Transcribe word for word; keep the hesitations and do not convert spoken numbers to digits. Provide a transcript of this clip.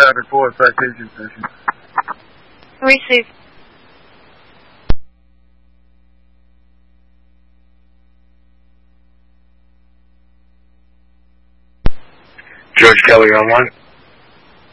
back and forth citation session. Receive. George Kelly on one.